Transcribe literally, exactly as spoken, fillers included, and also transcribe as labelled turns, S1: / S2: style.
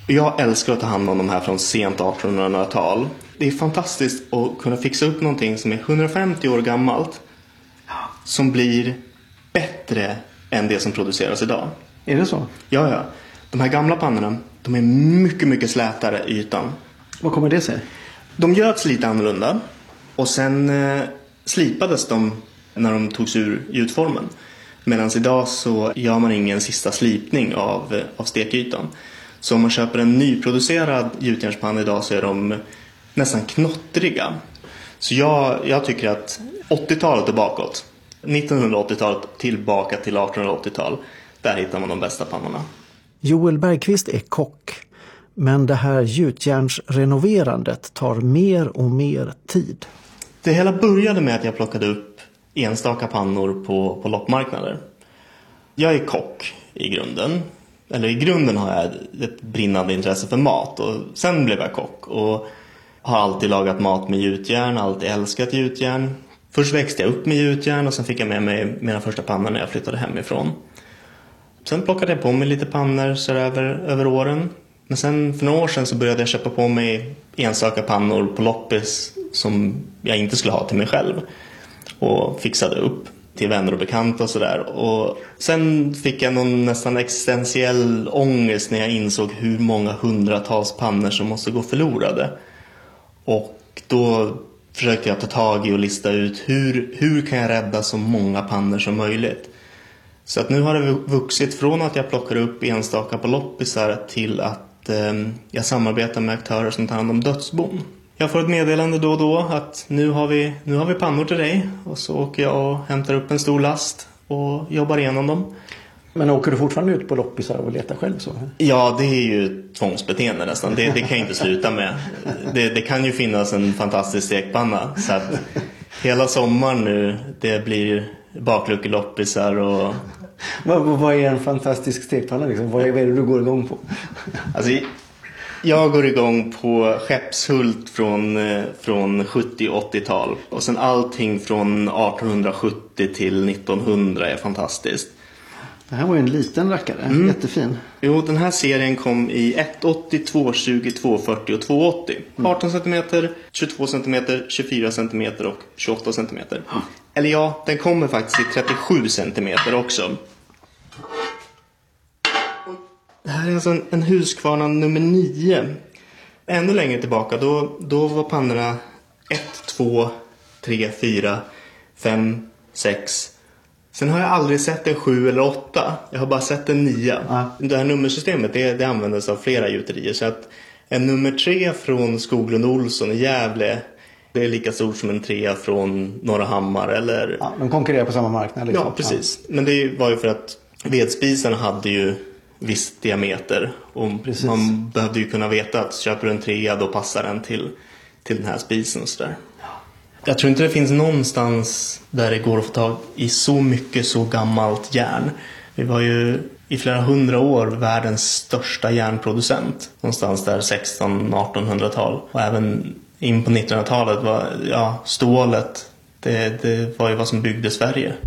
S1: Jag älskar att ta hand om de här från sent artonhundratal. Det är fantastiskt att kunna fixa upp någonting som är hundrafemtio år gammalt som blir bättre än det som produceras idag.
S2: Är det så?
S1: Ja, ja. De här gamla pannorna, de är mycket, mycket slätare i ytan.
S2: Vad kommer det sig?
S1: De görs lite annorlunda. Och sen eh, slipades de när de togs ur gjutformen. Medan idag så gör man ingen sista slipning av, av stekytan. Så om man köper en nyproducerad gjutjärnspanna idag så är de nästan knottriga. Så jag, jag tycker att åttiotalet är bakåt. nittonhundraåttiotalet tillbaka till artonhundraåttiotal. Där hittar man de bästa pannorna.
S2: Joel Bergqvist är kock. Men det här gjutjärnsrenoverandet tar mer och mer tid.
S1: Det hela började med att jag plockade upp enstaka pannor på, på loppmarknader. Jag är kock i grunden. Eller i grunden har jag ett brinnande intresse för mat. Och sen blev jag kock. Och har alltid lagat mat med gjutjärn. Alltid älskat gjutjärn. Först växte jag upp med gjutjärn. Och sen fick jag med mig mina första pannor när jag flyttade hemifrån. Sen plockade jag på mig lite pannor så över, över åren. Men sen för några år sedan så började jag köpa på mig enstaka pannor på loppis som jag inte skulle ha till mig själv. Och fixade upp till vänner och bekanta och sådär. Och sen fick jag någon nästan existentiell ångest när jag insåg hur många hundratals pannor som måste gå förlorade. Och då försökte jag ta tag i och lista ut hur, hur kan jag rädda så många pannor som möjligt. Så att nu har det vuxit från att jag plockar upp enstaka på loppisar till att eh, jag samarbetar med aktörer som tar hand om dödsbon. Jag får ett meddelande då och då att nu har vi, nu har vi pannor till dig. Och så åker jag och hämtar upp en stor last och jobbar igenom dem.
S2: Men åker du fortfarande ut på loppisar och letar själv så?
S1: Ja, det är ju tvångsbeteende nästan. Det, det kan jag inte sluta med. Det, det kan ju finnas en fantastisk stekpanna. Så att hela sommaren nu, det blir bakluckeloppisar och...
S2: Vad, vad är en fantastisk stekpanna liksom? Vad är, vad är det du går igång på?
S1: Alltså, jag går igång på Skeppshult från, från sjuttio- och åttiotal. Och sen allting från artonhundrasjuttio till nittonhundra är fantastiskt.
S2: Det här var ju en liten rackare, mm. Jättefin.
S1: Jo, den här serien kom i ett åttio, två tjugo, två fyrtio och två åttio. Mm. arton centimeter, tjugotvå centimeter, tjugofyra centimeter och tjugoåtta centimeter. Mm. Eller ja, den kommer faktiskt i trettiosju centimeter också. Det här är alltså en, en Husqvarna nummer nio. Ännu längre tillbaka, då, då var pannorna ett, två, tre, fyra, fem, sex. Sen har jag aldrig sett en sju eller åtta. Jag har bara sett en nio. Ja. Det här nummersystemet det, det användes av flera gjuterier. Så att en nummer tre från Skoglund Olsson i Gävle, det är lika stort som en trea från Norrahammar. Eller...
S2: Ja, de konkurrerar på samma marknad. Liksom.
S1: Ja, precis. Men det var ju för att vedspisarna hade ju viss diameter. Och precis. Man behövde ju kunna veta att köper du en trea då passar den till, till den här spisen och sådär. Jag tror inte det finns någonstans där det går att få tag i så mycket så gammalt järn. Vi var ju i flera hundra år världens största järnproducent. Någonstans där sexton-, artonhundratal. Och även in på nittonhundratalet var ja, stålet, det, det var ju vad som byggde Sverige.